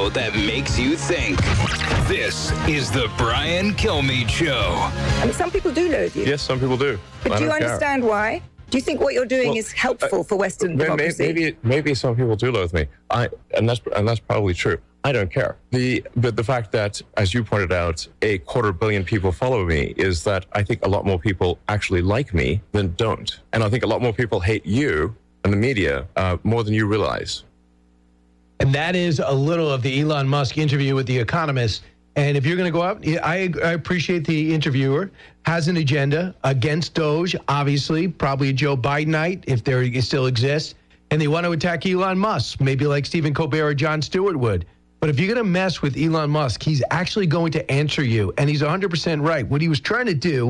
show that makes you think. This is the Brian Kilmeade Show. I mean, some people do loathe you. Yes, some people do. But do you understand why? Do you think what you're doing is helpful for Western democracy? Maybe some people do loathe me. And that's probably true. I don't care. But the fact that, as you pointed out, 250 million people follow me is that I think a lot more people actually like me than don't. And I think a lot more people hate you and the media more than you realize. And that is a little of the Elon Musk interview with The Economist. And if you're going to go out, I appreciate the interviewer has an agenda against Doge, obviously, probably a Joe Bidenite, if there still exists. And they want to attack Elon Musk, maybe like Stephen Colbert or Jon Stewart would. But if you're going to mess with Elon Musk, he's actually going to answer you. And he's 100% right. What he was trying to do,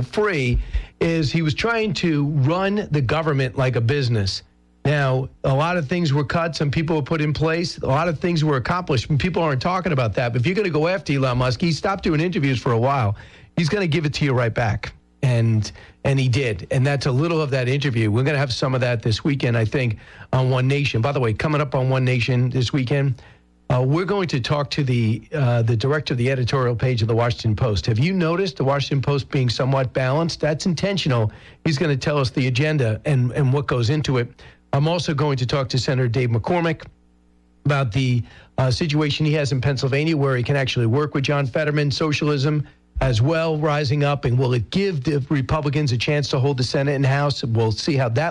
is he was trying to run the government like a business. Now, a lot of things were cut. Some people were put in place. A lot of things were accomplished. And people aren't talking about that. But if you're going to go after Elon Musk, he stopped doing interviews for a while. He's going to give it to you right back. And he did. And that's a little of that interview. We're going to have some of that this weekend, I think, on One Nation. By the way, coming up on One Nation this weekend, we're going to talk to the director of the editorial page of the Washington Post. Have you noticed the Washington Post being somewhat balanced? That's intentional. He's going to tell us the agenda and what goes into it. I'm also going to talk to Senator Dave McCormick about the situation he has in Pennsylvania where he can actually work with John Fetterman, socialism as well rising up, and will it give the Republicans a chance to hold the Senate and House? We'll see how that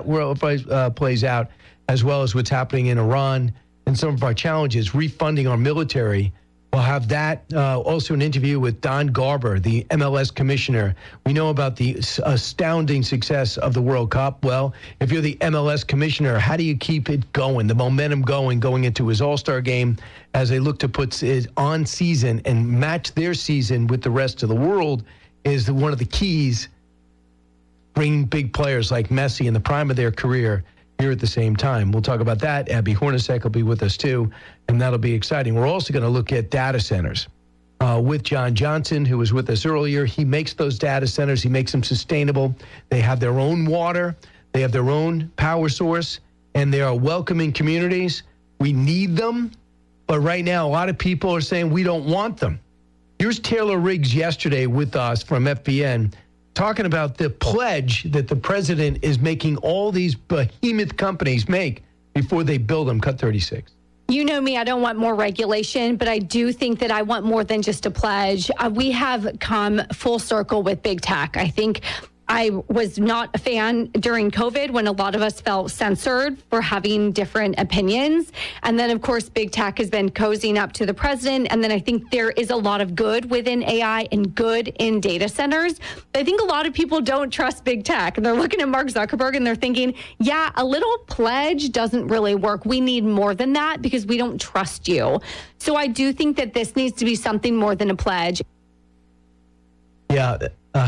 plays out, as well as what's happening in Iran and some of our challenges, refunding our military. We'll have that, also an interview with Don Garber, the MLS commissioner. We know about the astounding success of the World Cup. Well, if you're the MLS commissioner, how do you keep it going, the momentum going into his All-Star game as they look to put it on season and match their season with the rest of the world is one of the keys, bringing big players like Messi in the prime of their career here at the same time. We'll talk about that. Abby Hornacek will be with us too, and that'll be exciting. We're also going to look at data centers with John Johnson, who was with us earlier. He makes those data centers. He makes them sustainable. They have their own water. They have their own power source, and they are welcoming communities. We need them, but right now a lot of people are saying we don't want them. Here's Taylor Riggs yesterday with us from FBN, talking about the pledge that the president is making all these behemoth companies make before they build them. Cut 36. You know me, I don't want more regulation, but I do think that I want more than just a pledge. We have come full circle with big tech. I think I was not a fan during COVID when a lot of us felt censored for having different opinions. And then, of course, big tech has been cozying up to the president. And then I think there is a lot of good within AI and good in data centers. But I think a lot of people don't trust big tech. And they're looking at Mark Zuckerberg and they're thinking, yeah, a little pledge doesn't really work. We need more than that because we don't trust you. So I do think that this needs to be something more than a pledge. Yeah.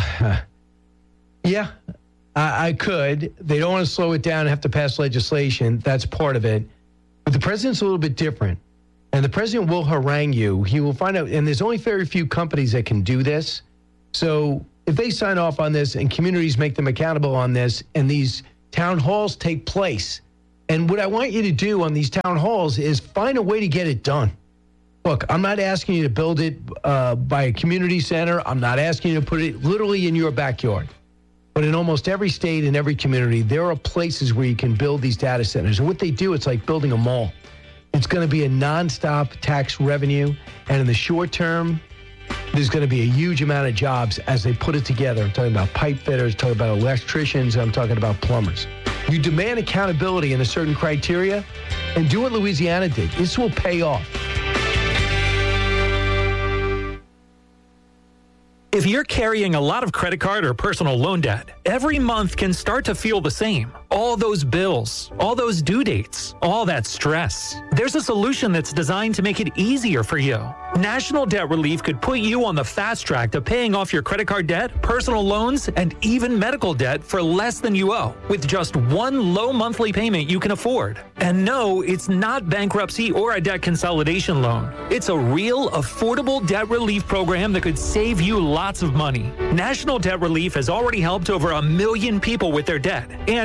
Yeah, I could. They don't want to slow it down and have to pass legislation. That's part of it. But the president's a little bit different. And the president will harangue you. He will find out. And there's only very few companies that can do this. So if they sign off on this and communities make them accountable on this and these town halls take place, and what I want you to do on these town halls is find a way to get it done. Look, I'm not asking you to build it by a community center. I'm not asking you to put it literally in your backyard. But in almost every state and every community, there are places where you can build these data centers. And what they do, it's like building a mall. It's going to be a nonstop tax revenue. And in the short term, there's going to be a huge amount of jobs as they put it together. I'm talking about pipe fitters, talking about electricians, I'm talking about plumbers. You demand accountability in a certain criteria and do what Louisiana did. This will pay off. If you're carrying a lot of credit card or personal loan debt, every month can start to feel the same. All those bills, all those due dates, all that stress. There's a solution that's designed to make it easier for you. National Debt Relief could put you on the fast track to paying off your credit card debt, personal loans, and even medical debt for less than you owe, with just one low monthly payment you can afford. And no, it's not bankruptcy or a debt consolidation loan. It's a real, affordable debt relief program that could save you lots of money. National Debt Relief has already helped over 1 million people with their debt and has thousands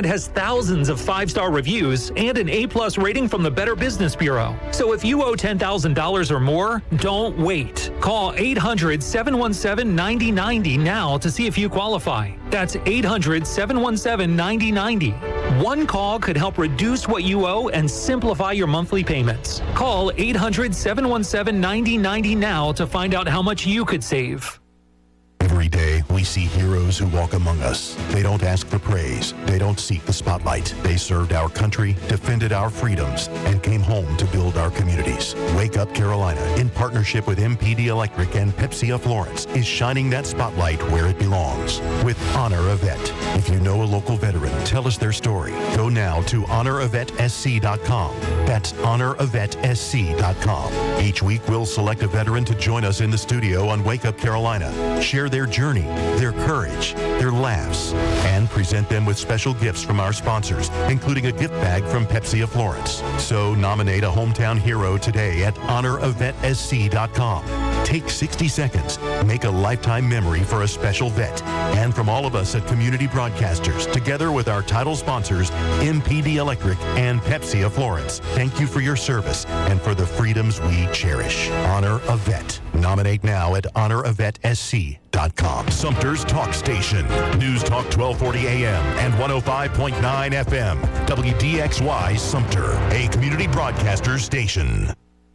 thousands of 5-star reviews and an A+ rating from the Better Business Bureau. So if you owe $10,000 or more, don't wait. Call 800-717-9090 now to see if you qualify. That's 800-717-9090. One call could help reduce what you owe and simplify your monthly payments. Call 800-717-9090 now to find out how much you could save. Every day, we see heroes who walk among us. They don't ask for praise. They don't seek the spotlight. They served our country, defended our freedoms, and came home to build our communities. Wake Up Carolina, in partnership with MPD Electric and Pepsi of Florence, is shining that spotlight where it belongs with Honor a Vet. If you know a local veteran, tell us their story. Go now to honoravetSC.com. That's honoravetSC.com. Each week, we'll select a veteran to join us in the studio on Wake Up Carolina. Share their journey, their courage, their laughs, and present them with special gifts from our sponsors, including a gift bag from Pepsi of Florence. So nominate a hometown hero today at honoravetSC.com. Take 60 seconds. Make a lifetime memory for a special vet. And from all of us at Community Broadcasters, together with our title sponsors, MPD Electric and Pepsi of Florence, thank you for your service and for the freedoms we cherish. Honor a Vet. Nominate now at honoravetSC.com. Sumter's Talk Station. News Talk 1240 AM and 105.9 FM. WDXY Sumter, a community broadcaster station.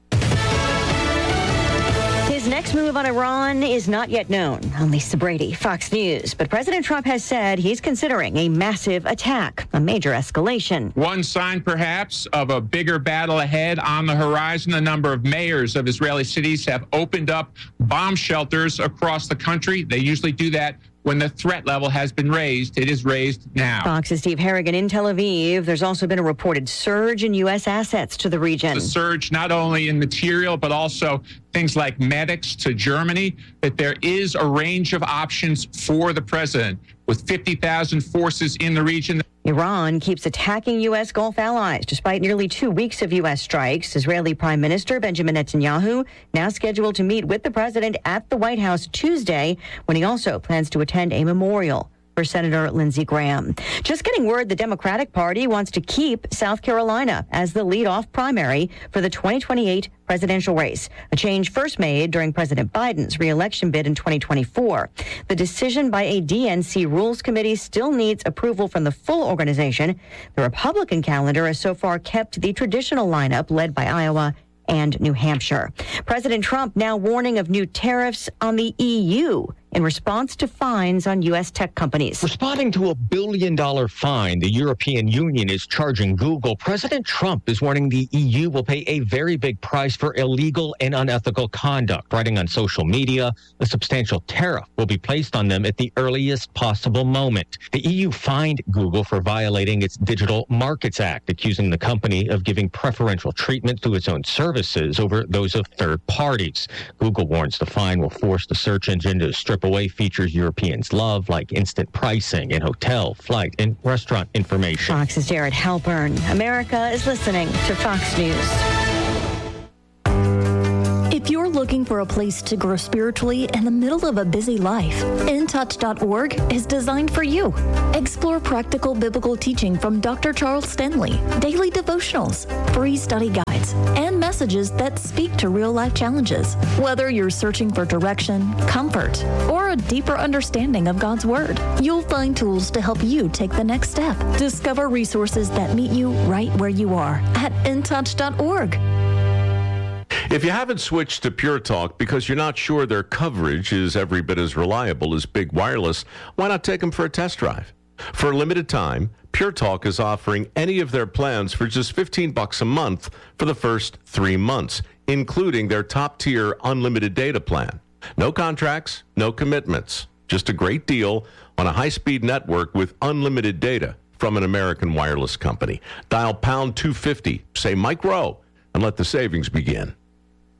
His next move on Iran is not yet known. I'm Lisa Brady, Fox News. But President Trump has said he's considering a massive attack, a major escalation. One sign, perhaps, of a bigger battle ahead on the horizon. A number of mayors of Israeli cities have opened up bomb shelters across the country. They usually do that when the threat level has been raised. It is raised now. Fox's Steve Harrigan in Tel Aviv. There's also been a reported surge in U.S. assets to the region. The surge not only in material, but also things like medics to Germany, that there is a range of options for the president. With 50,000 forces in the region. Iran keeps attacking U.S. Gulf allies despite nearly 2 weeks of U.S. strikes. Israeli Prime Minister Benjamin Netanyahu now scheduled to meet with the president at the White House Tuesday, when he also plans to attend a memorial for Senator Lindsey Graham. Just getting word the Democratic Party wants to keep South Carolina as the lead-off primary for the 2028 presidential race, a change first made during President Biden's re-election bid in 2024. The decision by a DNC Rules Committee still needs approval from the full organization. The Republican calendar has so far kept the traditional lineup led by Iowa and New Hampshire. President Trump now warning of new tariffs on the EU in response to fines on U.S. tech companies. Responding to a $1 billion fine the European Union is charging Google, President Trump is warning the EU will pay a very big price for illegal and unethical conduct. Writing on social media, a substantial tariff will be placed on them at the earliest possible moment. The EU fined Google for violating its Digital Markets Act, accusing the company of giving preferential treatment to its own services over those of third parties. Google warns the fine will force the search engine to strip away features Europeans love, like instant pricing and hotel, flight, and restaurant information. Fox's Jared Halpern. America is listening to Fox News. If you're looking for a place to grow spiritually in the middle of a busy life, InTouch.org is designed for you. Explore practical biblical teaching from Dr. Charles Stanley, daily devotionals, free study guides, and messages that speak to real-life challenges. Whether you're searching for direction, comfort, or a deeper understanding of God's Word, you'll find tools to help you take the next step. Discover resources that meet you right where you are at InTouch.org. If you haven't switched to Pure Talk because you're not sure their coverage is every bit as reliable as Big Wireless, why not take them for a test drive? For a limited time, Pure Talk is offering any of their plans for just $15 a month for the first 3 months, including their top-tier unlimited data plan. No contracts, no commitments, just a great deal on a high-speed network with unlimited data from an American wireless company. Dial pound 250, say Mike Rowe, and let the savings begin.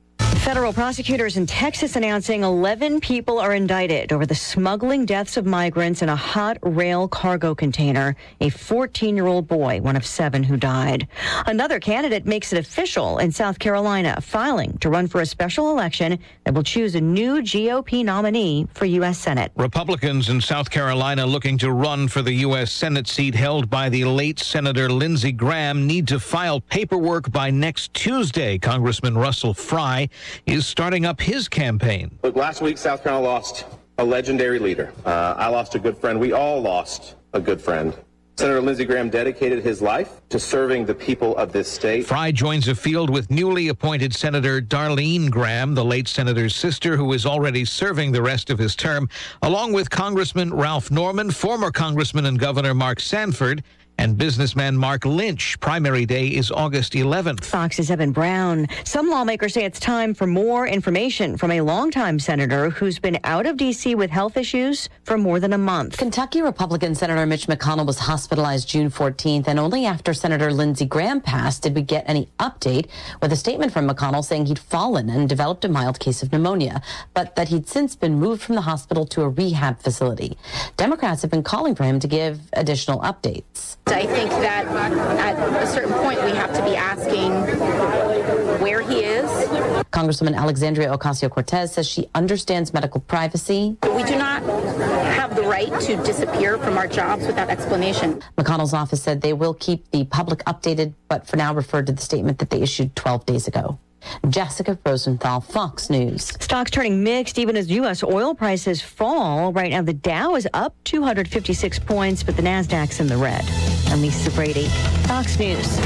Federal prosecutors in Texas announcing 11 people are indicted over the smuggling deaths of migrants in a hot rail cargo container. A 14-year-old boy, one of 7 who died. Another candidate makes it official in South Carolina, filing to run for a special election that will choose a new GOP nominee for U.S. Senate. Republicans in South Carolina looking to run for the U.S. Senate seat held by the late Senator Lindsey Graham need to file paperwork by next Tuesday. Congressman Russell Fry is starting up his campaign. Look, last week South Carolina lost a legendary leader. I lost a good friend. We all lost a good friend. Senator Lindsey Graham dedicated his life to serving the people of this state. Fry joins a field with newly appointed Senator Darlene Graham, the late senator's sister, who is already serving the rest of his term, along with Congressman Ralph Norman, former Congressman and Governor Mark Sanford, and businessman Mark Lynch. Primary day is August 11th. Fox's Evan Brown. Some lawmakers say it's time for more information from a longtime senator who's been out of D.C. with health issues for more than a month. Kentucky Republican Senator Mitch McConnell was hospitalized June 14th, and only after Senator Lindsey Graham passed did we get any update, with a statement from McConnell saying he'd fallen and developed a mild case of pneumonia, but that he'd since been moved from the hospital to a rehab facility. Democrats have been calling for him to give additional updates. I think that at a certain point we have to be asking where he is. Congresswoman Alexandria Ocasio-Cortez says she understands medical privacy. We do not have the right to disappear from our jobs without explanation. McConnell's office said they will keep the public updated, but for now referred to the statement that they issued 12 days ago. Jessica Rosenthal, Fox News. Stocks turning mixed even as U.S. oil prices fall. Right now, the Dow is up 256 points, but the Nasdaq's in the red. I'm Lisa Brady, Fox News.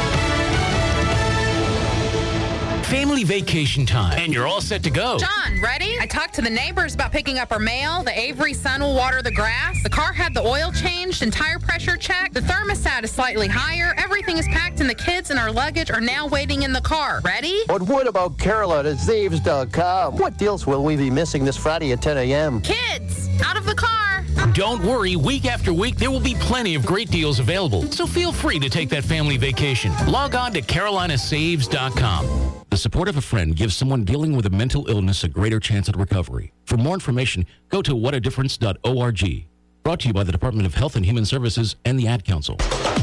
Family vacation time, and you're all set to go. John, ready? I talked to the neighbors about picking up our mail. The Avery son will water the grass. The car had the oil changed and tire pressure checked. The thermostat is slightly higher. Everything is packed, and the kids and our luggage are now waiting in the car. Ready? But what about Carolyn at Zaves.com? What deals will we be missing this Friday at 10 a.m.? Kids, out of the car. Don't worry, week after week, there will be plenty of great deals available. So feel free to take that family vacation. Log on to carolinasaves.com. The support of a friend gives someone dealing with a mental illness a greater chance at recovery. For more information, go to whatadifference.org. Brought to you by the Department of Health and Human Services and the Ad Council.